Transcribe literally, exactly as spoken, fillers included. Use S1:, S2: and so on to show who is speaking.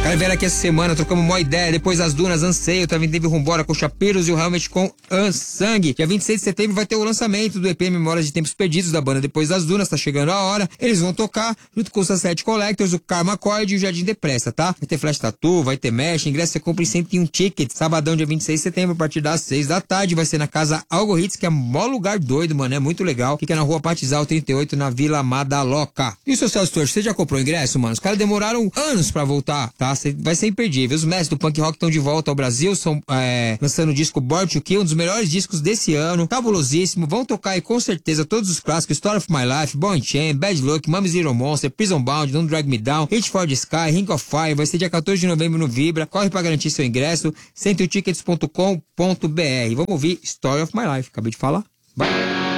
S1: Caravela aqui essa semana, trocamos uma ideia. Depois das Dunas, Anseio, também teve Rumbora com Chapiros e o Helmet com Sangue. Dia vinte e seis de setembro vai ter o lançamento do E P Memórias de Tempos Perdidos da banda Depois das Dunas, tá chegando a hora. Eles vão tocar junto com os Sunset Collectors, o Karma Cord e o Jardim Depressa, tá? Vai ter Flash Tattoo, vai ter Mesh, ingresso você compra em cento e um tickets. Sabadão, dia vinte e seis de setembro, a partir das seis da tarde, vai ser na casa Algoritz, que é mó lugar doido, mano, é muito legal. Fica na rua Patizal trinta e oito, na Vila Madaloca. E o seu Celso Torres, você já comprou o ingresso, mano? Os caras demoraram anos pra voltar, tá? Vai ser imperdível. Os mestres do punk rock estão de volta ao Brasil, são é, lançando o disco Born to Kill, um dos melhores discos desse ano, cabulosíssimo. Vão tocar aí com certeza todos os clássicos: Story of My Life, Born Chain, Bad Luck, Mama Zero Monster, Prison Bound, Don't Drag Me Down, Reach for the Sky, Ring of Fire. Vai ser dia quatorze de novembro no Vibra. Corre pra garantir seu ingresso, cento tickets ponto com ponto br. Vamos ouvir Story of My Life, acabei de falar. Vai.